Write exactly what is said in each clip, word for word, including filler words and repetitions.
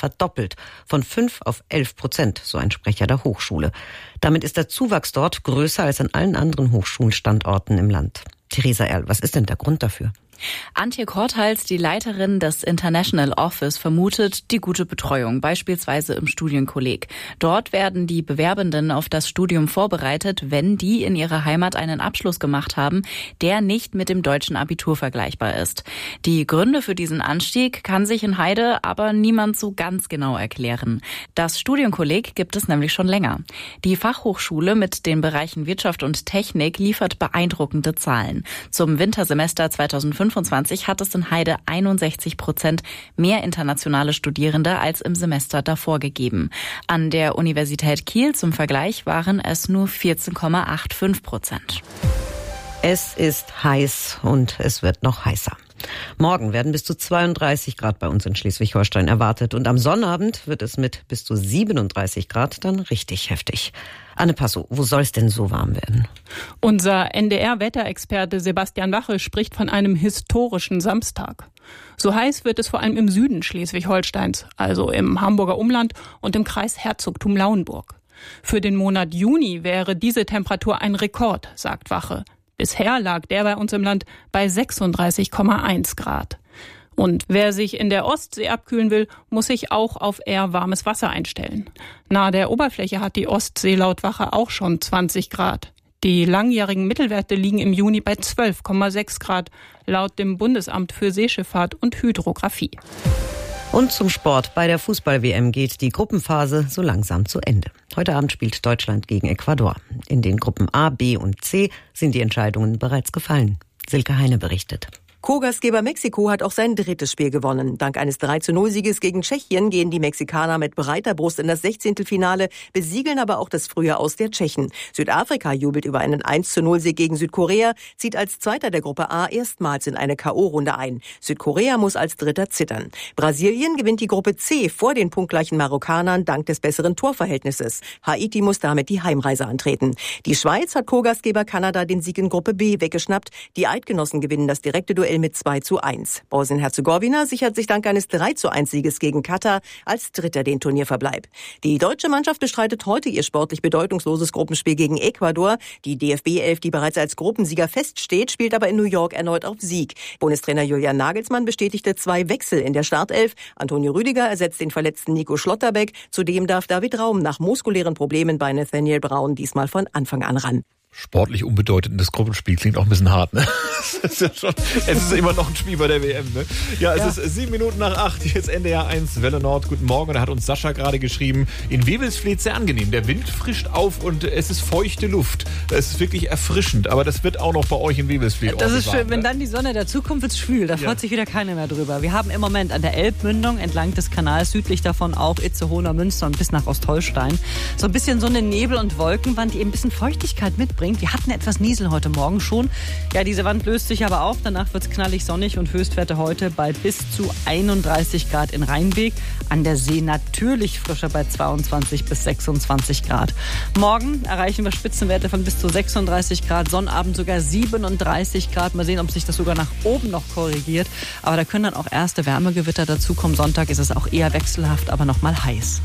verdoppelt. Von fünf auf elf Prozent, so ein Sprecher der Hochschule. Damit ist der Zuwachs dort größer als an allen anderen Hochschulstandorten im Land. Theresa Erl, was ist denn der Grund dafür? Antje Korthals, die Leiterin des International Office, vermutet die gute Betreuung, beispielsweise im Studienkolleg. Dort werden die Bewerbenden auf das Studium vorbereitet, wenn die in ihrer Heimat einen Abschluss gemacht haben, der nicht mit dem deutschen Abitur vergleichbar ist. Die Gründe für diesen Anstieg kann sich in Heide aber niemand so ganz genau erklären. Das Studienkolleg gibt es nämlich schon länger. Die Fachhochschule mit den Bereichen Wirtschaft und Technik liefert beeindruckende Zahlen. Zum Wintersemester zweitausendfünfundzwanzig hat es in Heide einundsechzig Prozent mehr internationale Studierende als im Semester davor gegeben. An der Universität Kiel zum Vergleich waren es nur vierzehn Komma fünfundachtzig Prozent. Es ist heiß und es wird noch heißer. Morgen werden bis zu zweiunddreißig Grad bei uns in Schleswig-Holstein erwartet und am Sonnabend wird es mit bis zu siebenunddreißig Grad dann richtig heftig. Anne Passow, wo soll es denn so warm werden? Unser N D R-Wetterexperte Sebastian Wache spricht von einem historischen Samstag. So heiß wird es vor allem im Süden Schleswig-Holsteins, also im Hamburger Umland und im Kreis Herzogtum Lauenburg. Für den Monat Juni wäre diese Temperatur ein Rekord, sagt Wache. Bisher lag der bei uns im Land bei sechsunddreißig Komma eins Grad. Und wer sich in der Ostsee abkühlen will, muss sich auch auf eher warmes Wasser einstellen. Nahe der Oberfläche hat die Ostsee laut Wache auch schon zwanzig Grad. Die langjährigen Mittelwerte liegen im Juni bei zwölf Komma sechs Grad, laut dem Bundesamt für Seeschifffahrt und Hydrographie. Und zum Sport. Bei der Fußball-W M geht die Gruppenphase so langsam zu Ende. Heute Abend spielt Deutschland gegen Ecuador. In den Gruppen A, B und C sind die Entscheidungen bereits gefallen. Silke Heine berichtet. Co-Gastgeber Mexiko hat auch sein drittes Spiel gewonnen. Dank eines drei zu null Sieges gegen Tschechien gehen die Mexikaner mit breiter Brust in das Sechzehntelfinale, besiegeln aber auch das frühe Aus der Tschechen. Südafrika jubelt über einen eins zu null Sieg gegen Südkorea, zieht als Zweiter der Gruppe A erstmals in eine K O-Runde ein. Südkorea muss als Dritter zittern. Brasilien gewinnt die Gruppe C vor den punktgleichen Marokkanern dank des besseren Torverhältnisses. Haiti muss damit die Heimreise antreten. Die Schweiz hat Co-Gastgeber Kanada den Sieg in Gruppe B weggeschnappt. Die Eidgenossen gewinnen das direkte Duell mit zwei zu eins. Bosnien-Herzegowina sichert sich dank eines drei zu eins Sieges gegen Katar als Dritter den Turnierverbleib. Die deutsche Mannschaft bestreitet heute ihr sportlich bedeutungsloses Gruppenspiel gegen Ecuador. Die D F B elf, die bereits als Gruppensieger feststeht, spielt aber in New York erneut auf Sieg. Bundestrainer Julian Nagelsmann bestätigte zwei Wechsel in der Startelf. Antonio Rüdiger ersetzt den verletzten Nico Schlotterbeck. Zudem darf David Raum nach muskulären Problemen bei Nathaniel Brown diesmal von Anfang an ran. Sportlich unbedeutendes Gruppenspiel klingt auch ein bisschen hart, ne? Es ist, ja schon, es ist immer noch ein Spiel bei der W M, ne? Ja, es ja. ist sieben Minuten nach acht, hier ist N D R eins, Welle Nord, guten Morgen. Da hat uns Sascha gerade geschrieben, in Wewelsfleth sehr angenehm. Der Wind frischt auf und es ist feuchte Luft. Es ist wirklich erfrischend, aber das wird auch noch bei euch in Wewelsfleth. Das ist schön, warm, wenn ne? dann die Sonne dazukommt, wird's schwül. Da ja. freut sich wieder keiner mehr drüber. Wir haben im Moment an der Elbmündung entlang des Kanals, südlich davon auch Itzehoe, Münster und bis nach Ostholstein, so ein bisschen so eine Nebel- und Wolkenwand, die eben ein bisschen Feuchtigkeit mitbringt. Wir hatten etwas Niesel heute Morgen schon. Ja, diese Wand löst sich aber auf. Danach wird es knallig sonnig und Höchstwerte heute bei bis zu einunddreißig Grad in Rheinbeek. An der See natürlich frischer bei zweiundzwanzig bis sechsundzwanzig Grad. Morgen erreichen wir Spitzenwerte von bis zu sechsunddreißig Grad. Sonnabend sogar siebenunddreißig Grad. Mal sehen, ob sich das sogar nach oben noch korrigiert. Aber da können dann auch erste Wärmegewitter dazukommen. Sonntag ist es auch eher wechselhaft, aber noch mal heiß.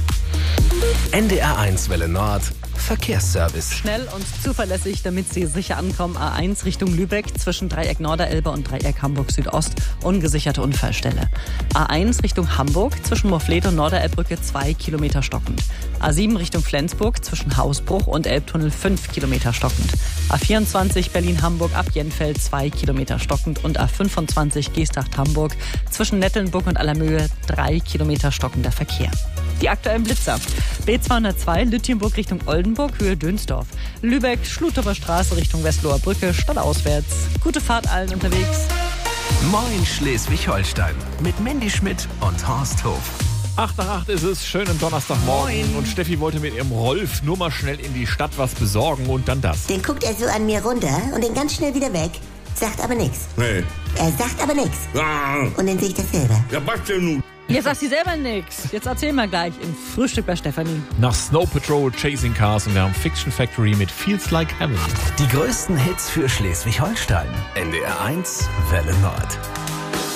N D R eins Welle Nord. Verkehrsservice. Schnell und zuverlässig, damit Sie sicher ankommen. A eins Richtung Lübeck zwischen Dreieck Norderelbe und Dreieck Hamburg Südost. Ungesicherte Unfallstelle. A eins Richtung Hamburg zwischen Morfleet und Norderelbbrücke zwei Kilometer stockend. A sieben Richtung Flensburg zwischen Hausbruch und Elbtunnel fünf Kilometer stockend. A vierundzwanzig Berlin-Hamburg ab Jenfeld zwei Kilometer stockend und A fünfundzwanzig Geesthacht-Hamburg zwischen Nettelnburg und Allermöhe drei Kilometer stockender Verkehr. Die aktuellen Blitzer. B zweihundertzwei Lütjenburg Richtung Oldenburg, Höhe Dönsdorf. Lübeck, Schlutower Straße Richtung Westloher Brücke, stadtauswärts. Gute Fahrt allen unterwegs. Moin Schleswig-Holstein mit Mandy Schmidt und Horst Hof. acht nach acht ist es, schönen Donnerstagmorgen. Moin. Und Steffi wollte mit ihrem Rolf nur mal schnell in die Stadt was besorgen und dann das. Den guckt er so an mir runter und den ganz schnell wieder weg. Sagt aber nichts. Nee. Er sagt aber nichts. Ah. Und dann sehe ich das selber. Ja, was denn nun? Jetzt sagt sie selber nichts. Jetzt erzähl mal gleich im Frühstück bei Stefanie. Nach Snow Patrol, Chasing Cars und wir haben Fiction Factory mit Feels Like Heaven. Die größten Hits für Schleswig-Holstein. N D R eins Welle Nord.